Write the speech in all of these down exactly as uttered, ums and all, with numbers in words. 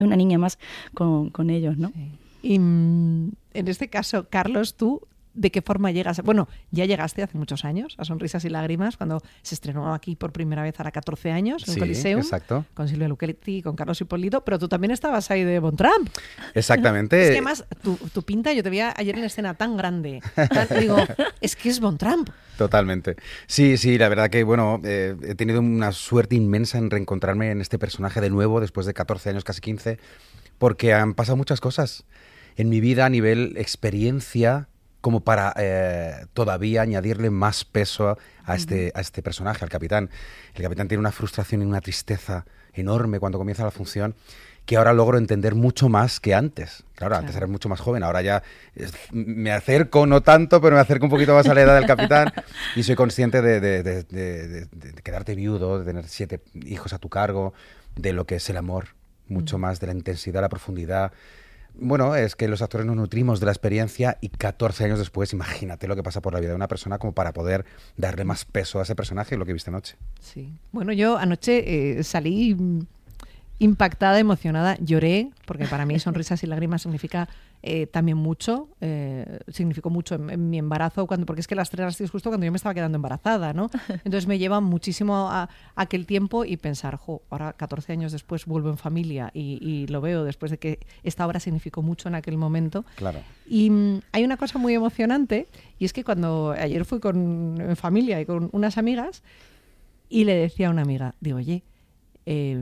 una niña más con, con ellos, ¿no? Sí. Y en este caso, Carlos, tú, ¿de qué forma llegas? Bueno, ya llegaste hace muchos años a Sonrisas y Lágrimas, cuando se estrenó aquí por primera vez a catorce años, en sí, Coliseum, exacto. con Silvia Luchetti, con Carlos Hipólito, pero tú también estabas ahí de Von Trump. Exactamente. Es que además, tu, tu pinta, yo te vi ayer en escena tan grande, tan, digo, es que es Von Trump. Totalmente. Sí, sí, la verdad que, bueno, eh, he tenido una suerte inmensa en reencontrarme en este personaje de nuevo, después de catorce años, casi quince, porque han pasado muchas cosas en mi vida a nivel experiencia, como para eh, todavía añadirle más peso a este, uh-huh. a este personaje, al capitán. El capitán tiene una frustración y una tristeza enorme cuando comienza la función, que ahora logro entender mucho más que antes. Claro, claro. Antes era mucho más joven, ahora ya es, me acerco, no tanto, pero me acerco un poquito más a la edad del capitán y soy consciente de, de, de, de, de, de quedarte viudo, de tener siete hijos a tu cargo, de lo que es el amor, mucho uh-huh. más, de la intensidad, la profundidad. Bueno, es que los actores nos nutrimos de la experiencia y catorce años después, imagínate lo que pasa por la vida de una persona como para poder darle más peso a ese personaje, lo que viste anoche. Sí. Bueno, yo anoche eh, salí impactada, emocionada, lloré, porque para mí Sonrisas y Lágrimas significa eh, también mucho, eh, significó mucho en, en mi embarazo, cuando, porque es que las estrenasteis justo cuando yo me estaba quedando embarazada, ¿no? Entonces me lleva muchísimo a, a aquel tiempo y pensar, jo, ahora catorce años después vuelvo en familia y, y lo veo después de que esta obra significó mucho en aquel momento. Claro. Y mm, hay una cosa muy emocionante, y es que cuando ayer fui con en familia y con unas amigas y le decía a una amiga, digo, oye, eh,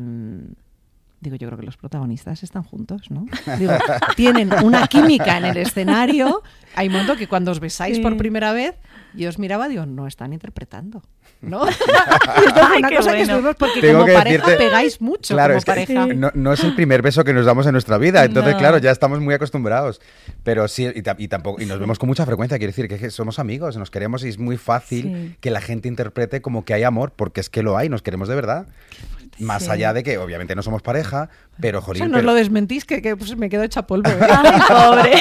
Digo, yo creo que los protagonistas están juntos, ¿no? Digo, tienen una química en el escenario. Hay un momento que cuando os besáis sí. por primera vez, yo os miraba, digo, no están interpretando, ¿no? Y esto es una Ay, cosa bueno. que estuvimos, porque Tengo como pareja decirte, pegáis mucho, claro, como es que pareja. No, no es el primer beso que nos damos en nuestra vida, entonces, no. claro, ya estamos muy acostumbrados. Pero sí, y, y tampoco y nos vemos con mucha frecuencia, quiere decir que, que somos amigos, nos queremos y es muy fácil sí. que la gente interprete como que hay amor, porque es que lo hay, nos queremos de verdad. Más sí. allá de que, obviamente, no somos pareja, pero, jolín... O sea, nos pero... lo desmentís, que, que pues, me quedo hecha polvo. ¿eh? ¡Ay, pobre!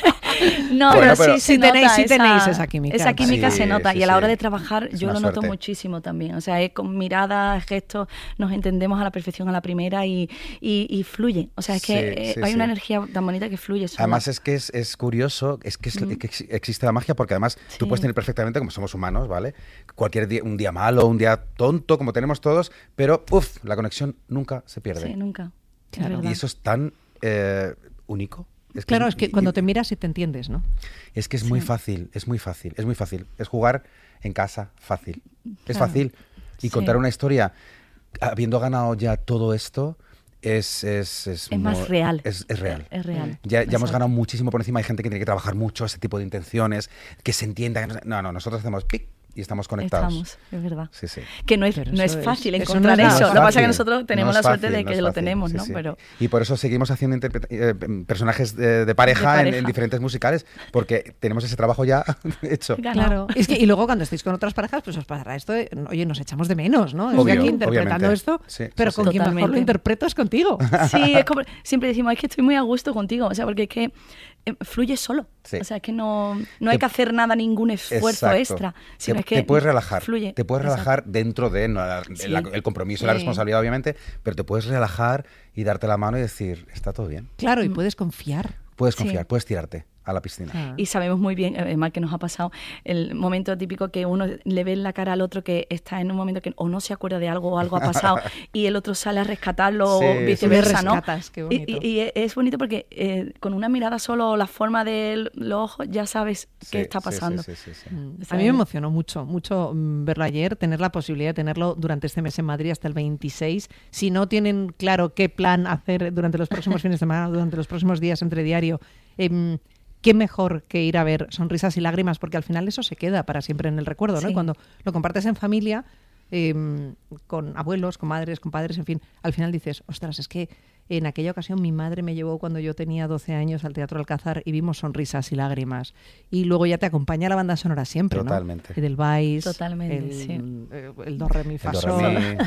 No, bueno, pero, pero sí, sí, se tenéis, nota sí esa, tenéis esa química. Esa química sí, se nota. sí, y a la hora sí. de trabajar es yo lo suerte. noto muchísimo también. O sea, es con miradas, gestos, nos entendemos a la perfección a la primera y, y, y fluye. O sea, es que sí, eh, sí, hay sí. una energía tan bonita que fluye sola. Además es que es, es curioso, es que, es, mm. que existe la magia, porque además sí. tú puedes tener perfectamente, como somos humanos, ¿vale? Cualquier día, un día malo, un día tonto, como tenemos todos, pero, uff, la conexión nunca se pierde. Sí, nunca. Claro. Y eso es tan eh, único. Es que claro, es, es que cuando y, te miras y te entiendes, ¿no? Es que es sí. muy fácil, es muy fácil, es muy fácil. Es jugar en casa, fácil. Claro. Es fácil. Y sí. contar una historia, habiendo ganado ya todo esto, es... Es, es, es muy, más real. Es, es real. Es real. Ya, ya hemos ganado muchísimo por encima. Hay gente que tiene que trabajar mucho ese tipo de intenciones, que se entienda. Que no, no, no, nosotros hacemos pic y estamos conectados. Estamos, es verdad. Sí, sí. Que no es, no es fácil es, encontrar eso. eso. No Lo que pasa es que nosotros tenemos no la suerte fácil, de que no lo fácil, tenemos, sí, ¿no? Sí. Pero... Y por eso seguimos haciendo eh, personajes de, de, pareja de pareja en, en diferentes musicales, porque tenemos ese trabajo ya hecho. Claro. Es que, y luego cuando estéis con otras parejas, pues os pasará esto de, oye, nos echamos de menos, ¿no? Estoy aquí interpretando esto, sí, pero sí, con sí. quien mejor lo interpreto es contigo. Sí, es como, siempre decimos, es que estoy muy a gusto contigo, o sea, porque es que eh, fluye solo. Sí. O sea, es que no, no hay te, que hacer nada, ningún esfuerzo exacto. extra, sino te, es que te puedes relajar, fluye. Te puedes relajar exacto. dentro de no, la, sí. la, el compromiso y sí. la responsabilidad, obviamente, pero te puedes relajar y darte la mano y decir, está todo bien. Claro, y puedes confiar. Puedes confiar, sí. puedes tirarte a la piscina. Ah. Y sabemos muy bien, además que nos ha pasado el momento típico que uno le ve en la cara al otro que está en un momento que o no se acuerda de algo o algo ha pasado y el otro sale a rescatarlo sí, o viceversa, sí. ¿no? Rescatas, qué bonito. Y, y, y es bonito porque eh, con una mirada solo, la forma de los ojos, ya sabes sí, qué está pasando. Sí, sí, sí, sí, sí. Mm. A mí me emocionó mucho, mucho verlo ayer, tener la posibilidad de tenerlo durante este mes en Madrid hasta el veintiséis. Si no tienen claro qué plan hacer durante los próximos fines de semana, durante los próximos días entre diario, eh, qué mejor que ir a ver Sonrisas y Lágrimas, porque al final eso se queda para siempre en el recuerdo, ¿no? Sí. Y cuando lo compartes en familia, eh, con abuelos, con madres, con padres, en fin, al final dices, ostras, es que en aquella ocasión mi madre me llevó cuando yo tenía doce años al Teatro Alcázar y vimos Sonrisas y Lágrimas. Y luego ya te acompaña la banda sonora siempre, Totalmente. ¿no? El del Vice, Totalmente, el, sí. el, el do, re, mi, fa, sol.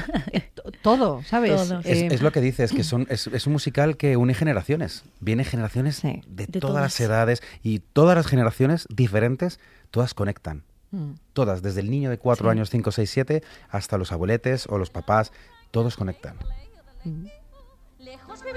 Todo, ¿sabes? Todo. Es, es lo que dices, que son, es, es un musical que une generaciones. Viene generaciones sí. de, de todas, todas las edades y todas las generaciones diferentes, todas conectan. Mm. Todas, desde el niño de cuatro sí. años, cinco, seis, siete, hasta los abueletes o los papás, todos conectan. Mm. Lejos vivía junto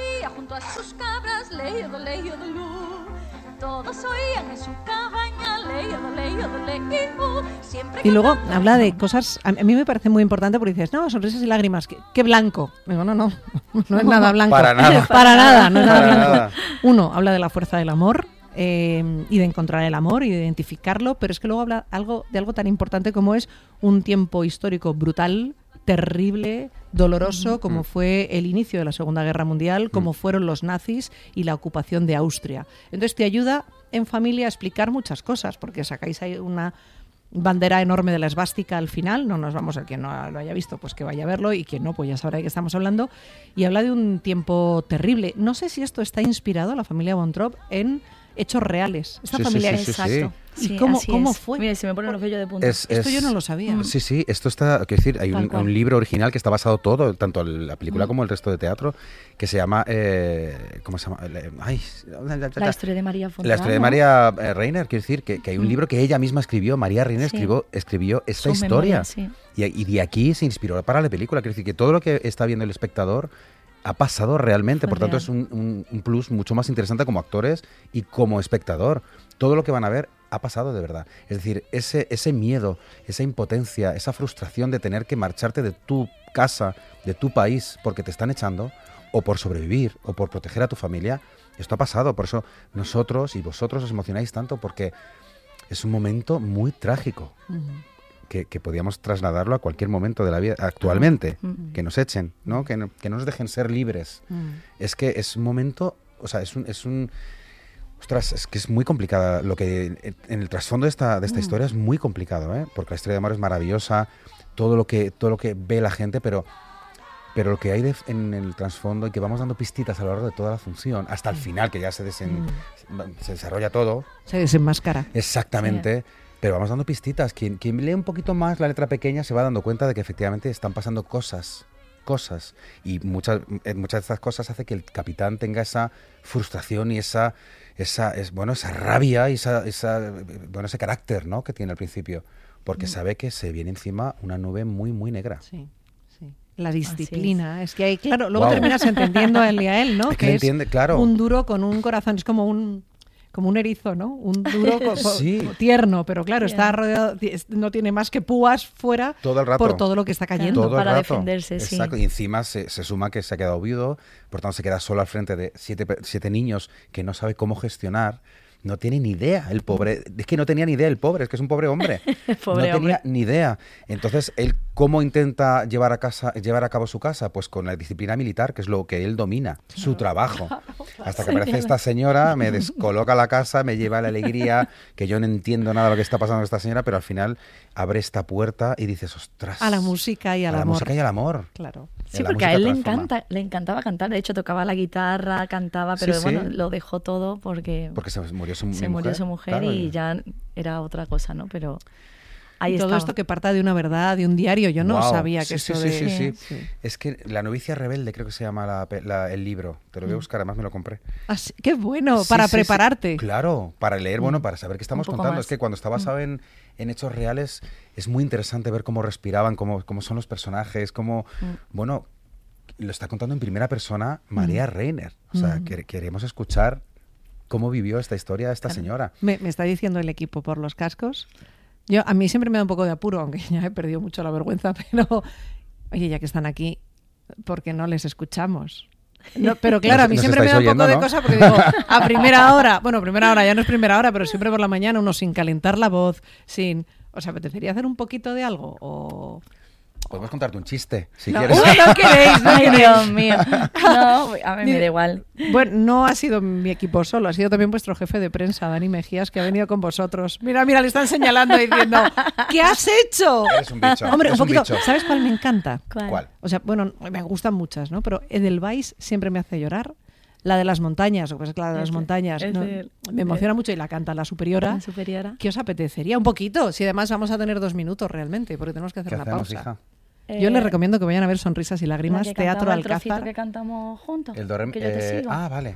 junto a sus cabras, le yodele, yodelú. Todos oían en su cabaña, le yodele, yodele, ibu. Siempre Y luego cantando. habla de cosas, a mí me parece muy importante porque dices, no, sonrisas y lágrimas, qué, qué blanco. Digo, no, no, no es nada blanco. Para nada. Para nada, no es nada Para blanco. nada. Uno, habla de la fuerza del amor. Eh, y de encontrar el amor y de identificarlo, pero es que luego habla algo de algo tan importante como es un tiempo histórico brutal, terrible, doloroso, como fue el inicio de la Segunda Guerra Mundial, como fueron los nazis y la ocupación de Austria. Entonces te ayuda en familia a explicar muchas cosas, porque sacáis ahí una bandera enorme de la esvástica al final, no nos vamos, a quien no lo haya visto, pues que vaya a verlo, y quien no, pues ya sabrá de qué estamos hablando, y habla de un tiempo terrible. No sé si esto está inspirado, la familia Von Trapp, en hechos reales. Esta Sí, sí, familia sí, es sí, Exacto. ¿Y Sí, cómo- así cómo es. fue? Mira, se me ponen los vellos de punta. Es- Esto es- yo no lo sabía. Sí, sí, esto está, quiero decir, hay Tal un, cual. un libro original que está basado todo, tanto en la película como el resto de teatro, que se llama, eh, ¿cómo se llama? Le- Ay, La historia de María Fontana. La historia de María eh, Reiner, quiero decir, que, que hay un libro que ella misma escribió, María Reiner Sí. escribió, escribió esta Su historia. memoria, sí. y, y de aquí se inspiró para la película, quiero decir, que todo lo que está viendo el espectador ha pasado realmente, Fue por tanto real. es un, un- un plus mucho más interesante como actores y como espectador. Todo lo que van a ver ha pasado de verdad. Es decir, ese, ese miedo, esa impotencia, esa frustración de tener que marcharte de tu casa, de tu país, porque te están echando, o por sobrevivir, o por proteger a tu familia, esto ha pasado. Por eso nosotros y vosotros os emocionáis tanto, porque es un momento muy trágico. Ujú. Que, que podíamos trasladarlo a cualquier momento de la vida actualmente, Ujú. que nos echen, ¿no? Que, no, que no nos dejen ser libres. Mm. Es que es un momento, o sea, es un, es un, ostras, es que es muy complicada lo que en el trasfondo de esta, de esta historia es muy complicado, ¿eh? Porque la historia de amor es maravillosa, todo lo que, todo lo que ve la gente, pero, pero lo que hay de- en el trasfondo y que vamos dando pistitas a lo largo de toda la función, hasta el final que ya se, desen- se desarrolla todo. Se desenmascara. Exactamente. Pero vamos dando pistitas. Quien, quien lee un poquito más la letra pequeña se va dando cuenta de que efectivamente están pasando cosas. Cosas. Y muchas, eh, muchas de estas cosas hace que el capitán tenga esa frustración y esa, esa, es, bueno, esa rabia y esa, esa, eh, bueno, ese carácter, ¿no? que tiene al principio. Porque sabe que se viene encima una nube muy, muy negra. Sí, sí. La disciplina. Es. que hay, claro, luego Wow. terminas entendiendo a él y a él, ¿no? Es que le entiende, claro. un duro con un corazón, es como un como un erizo, ¿no? Un duro co- co- Sí. tierno, pero claro, Bien. está rodeado, es- no tiene más que púas fuera Todo el rato. por todo lo que está cayendo. Todo el para rato. defenderse, sí. Exacto. Y encima se, se suma que se ha quedado viudo, por tanto se queda solo al frente de siete, pe- siete niños que no sabe cómo gestionar. No tiene ni idea el pobre. Es que no tenía ni idea el pobre, es que es un pobre hombre. Pobre no tenía hombre. ni idea. Entonces, él cómo intenta llevar a casa, llevar a cabo su casa, pues con la disciplina militar, que es lo que él domina, su trabajo. Hasta que aparece esta señora, me descoloca la casa, me lleva la alegría, que yo no entiendo nada de lo que está pasando con esta señora, pero al final abre esta puerta y dices, ostras. A la música y al a la amor. música y al amor. Claro. Sí, La porque a música él le transforma. encanta, le encantaba cantar. De hecho, tocaba la guitarra, cantaba, Sí, pero sí. bueno, lo dejó todo porque, Porque se murió su, se mi murió mujer, su mujer claro, y ya era otra cosa, ¿no? Pero ahí Y todo estaba. esto que parta de una verdad, de un diario. Yo no Guau. sabía Sí, que sí, eso sí, de... sí, sí. Sí. Es que La novicia rebelde creo que se llama la pe- la- el libro. Te lo voy a buscar, además me lo compré. Ah, sí, qué bueno, Sí, para sí, sí. prepararte. Claro, para leer, bueno, para saber qué estamos poco contando. más. Es que cuando está basado en, en hechos reales es muy interesante ver cómo respiraban, cómo, cómo son los personajes, cómo, bueno, lo está contando en primera persona María Reiner. O sea, Mm. que- queremos escuchar cómo vivió esta historia esta señora. Me, me está diciendo el equipo por los cascos. Yo, a mí siempre me da un poco de apuro, aunque ya he perdido mucho la vergüenza, pero oye, ya que están aquí, ¿por qué no les escuchamos? No, pero claro, a mí Nos- nos siempre me da un estáis poco de oyendo, ¿no? cosa porque digo, a primera hora, bueno, primera hora ya no es primera hora, pero siempre por la mañana uno sin calentar la voz, sin... ¿Os apetecería hacer un poquito de algo? O... Podemos contarte un chiste, si No, quieres. uy, no queréis, no Ay, queréis. Dios mío. No, a mí me Mire, da igual. Bueno, no ha sido mi equipo solo, ha sido también vuestro jefe de prensa, Dani Mejías, que ha venido con vosotros. Mira, mira, le están señalando diciendo, ¿qué has hecho? Eres un bicho, Hombre, eres un un poquito. bicho. ¿Sabes cuál me encanta? ¿Cuál? O sea, bueno, me gustan muchas, ¿no? Pero Edelweiss siempre me hace llorar. La de las montañas, o pues es que la de las Ese- montañas, ese- ¿no? me emociona mucho y la canta la superiora. La superiora. ¿Qué os apetecería? Un poquito, si además vamos a tener dos minutos realmente, porque tenemos que hacer ¿Qué una hacemos, pausa. hija? Yo Eh, les recomiendo que vayan a ver Sonrisas y la Lágrimas, que Teatro cantaba el trocito Alcázar. que cantamos juntos. El do, re, que yo te eh, sigo. ah, vale.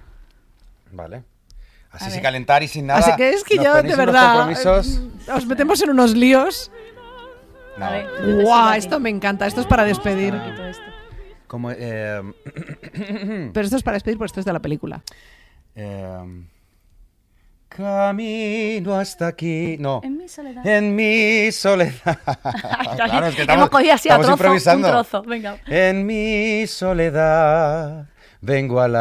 Vale. Así A sin ver. calentar y sin nada. Así que es que nos yo, ponéis de unos verdad, compromisos. eh, os metemos en unos líos. No. A ver, yo te sigo ¡Guau! a ti. Esto me encanta, esto es para despedir. Un poquito esto. Como, eh, Pero esto es para despedir, pues esto es de la película. eh, camino hasta aquí. No. En mi soledad. En mi soledad. Claro, es que estamos, hemos cogido así a estamos trozo, improvisando. un trozo. Venga. En mi soledad vengo a la